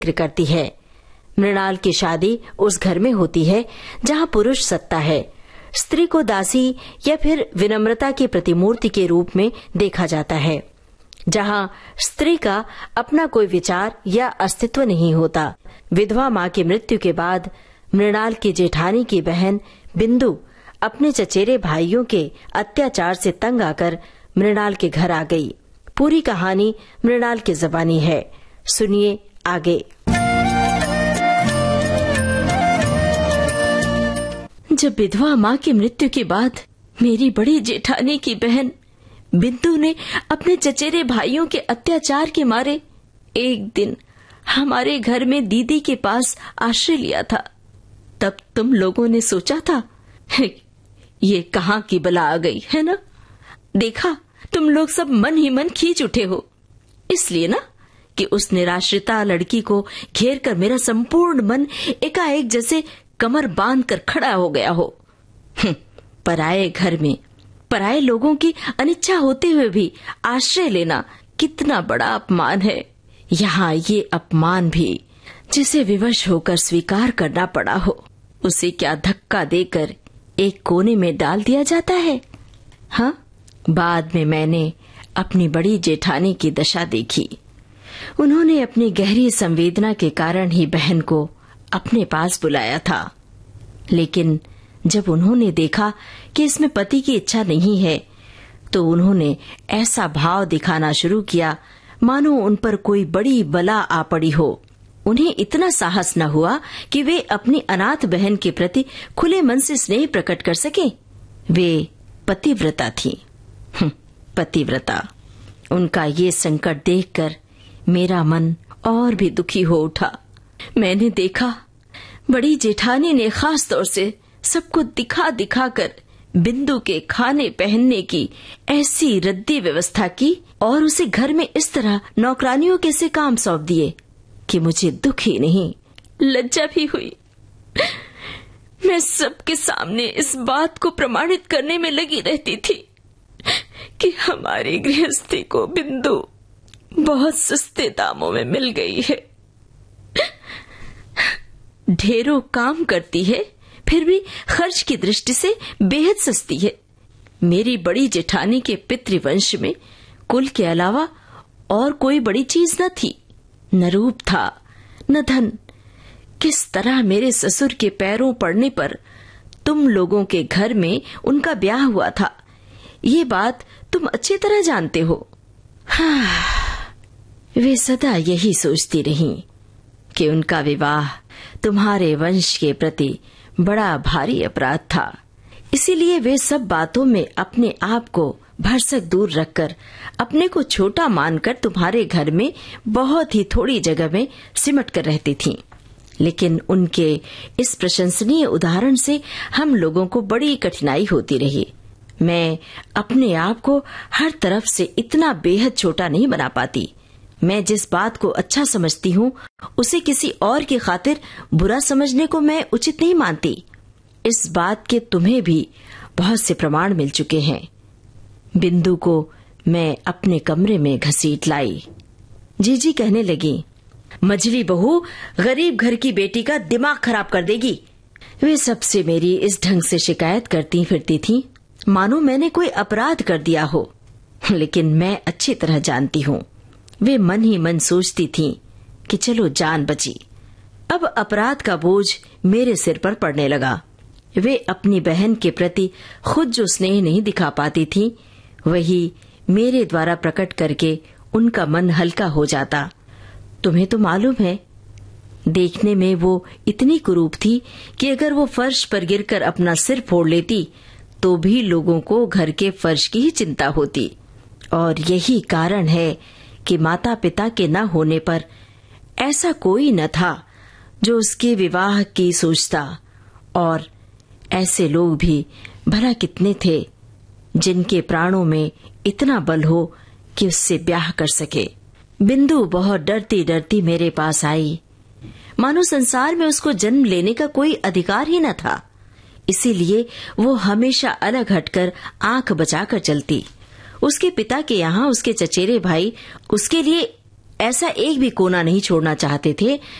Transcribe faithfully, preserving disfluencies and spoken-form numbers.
जिक्र करती है। मृणाल की शादी उस घर में होती है जहाँ पुरुष सत्ता है। स्त्री को दासी या फिर विनम्रता की प्रतिमूर्ति के रूप में देखा जाता है, जहाँ स्त्री का अपना कोई विचार या अस्तित्व नहीं होता। विधवा माँ की मृत्यु के बाद मृणाल की जेठानी की बहन बिंदु अपने चचेरे भाइयों के अत्याचार से तंग आकर मृणाल के घर आ गई। पूरी कहानी मृणाल की ज़बानी है, सुनिए आगे। जब विधवा माँ की मृत्यु के बाद मेरी बड़ी जेठानी की बहन बिंदु ने अपने चचेरे भाइयों के अत्याचार के मारे एक दिन हमारे घर में दीदी के पास आश्रय लिया था, तब तुम लोगों ने सोचा था ये कहाँ की बला आ गई है ना। देखा तुम लोग सब मन ही मन खींच उठे हो, इसलिए ना कि उस निराश्रिता लड़की को घेर कर मेरा संपूर्ण मन एकाएक जैसे कमर बांध कर खड़ा हो गया हो। पराये घर में पराये लोगों की अनिच्छा होते हुए भी आश्रय लेना कितना बड़ा अपमान है। यहाँ ये अपमान भी जिसे विवश होकर स्वीकार करना पड़ा हो, उसे क्या धक्का देकर एक कोने में डाल दिया जाता है। हाँ, बाद में मैंने अपनी बड़ी जेठानी की दशा देखी। उन्होंने अपनी गहरी संवेदना के कारण ही बहन को अपने पास बुलाया था, लेकिन जब उन्होंने देखा कि इसमें पति की इच्छा नहीं है, तो उन्होंने ऐसा भाव दिखाना शुरू किया मानो उन पर कोई बड़ी बला आ पड़ी हो। उन्हें इतना साहस न हुआ कि वे अपनी अनाथ बहन के प्रति खुले मन से स्नेह प्रकट कर सके। वे पतिव्रता थी। पतिव्रता। उनका ये संकट देखकर मेरा मन और भी दुखी हो उठा। मैंने देखा बड़ी जेठानी ने खास तौर से सबको दिखा दिखा कर बिंदु के खाने पहनने की ऐसी रद्दी व्यवस्था की और उसे घर में इस तरह नौकरानियों के से काम सौंप दिए कि मुझे दुख ही नहीं, लज्जा भी हुई। मैं सबके सामने इस बात को प्रमाणित करने में लगी रहती थी कि हमारी गृहस्थी को बिंदु बहुत सस्ते दामों में मिल गई है। ढेरों काम करती है, फिर भी खर्च की दृष्टि से बेहद सस्ती है। मेरी बड़ी जेठानी के पितृवंश में कुल के अलावा और कोई बड़ी चीज न थी, न रूप था न धन। किस तरह मेरे ससुर के पैरों पड़ने पर तुम लोगों के घर में उनका ब्याह हुआ था, ये बात तुम अच्छी तरह जानते हो। हाँ, वे सदा यही सोचती रहीं कि उनका विवाह तुम्हारे वंश के प्रति बड़ा भारी अपराध था, इसीलिए वे सब बातों में अपने आप को भरसक दूर रखकर अपने को छोटा मानकर तुम्हारे घर में बहुत ही थोड़ी जगह में सिमट कर रहती थीं। लेकिन उनके इस प्रशंसनीय उदाहरण से हम लोगों को बड़ी कठिनाई होती रही। मैं अपने आप को हर तरफ से इतना बेहद छोटा नहीं बना पाती। मैं जिस बात को अच्छा समझती हूँ उसे किसी और की खातिर बुरा समझने को मैं उचित नहीं मानती। इस बात के तुम्हें भी बहुत से प्रमाण मिल चुके हैं। बिंदु को मैं अपने कमरे में घसीट लाई। जीजी कहने लगी, मझली बहू गरीब घर की बेटी का दिमाग खराब कर देगी। वे सबसे मेरी इस ढंग से शिकायत करती फिरती थीं, मानो मैंने कोई अपराध कर दिया हो। लेकिन मैं अच्छी तरह जानती हूँ वे मन ही मन सोचती थीं कि चलो जान बची। अब अपराध का बोझ मेरे सिर पर पड़ने लगा। वे अपनी बहन के प्रति खुद जो स्नेह नहीं दिखा पाती थीं, वही मेरे द्वारा प्रकट करके उनका मन हल्का हो जाता। तुम्हें तो मालूम है, देखने में वो इतनी कुरूप थी कि अगर वो फर्श पर गिरकर अपना सिर फोड़ लेती तो भी लोगों को घर के फर्श की ही चिंता होती। और यही कारण है कि माता पिता के न होने पर ऐसा कोई न था जो उसके विवाह की सोचता। और ऐसे लोग भी भला कितने थे जिनके प्राणों में इतना बल हो कि उससे ब्याह कर सके। बिंदु बहुत डरती डरती मेरे पास आई, मानो संसार में उसको जन्म लेने का कोई अधिकार ही न था। इसीलिए वो हमेशा अलग हटकर आंख बचाकर चलती। उसके पिता के यहाँ उसके चचेरे भाई उसके लिए ऐसा एक भी कोना नहीं छोड़ना चाहते थे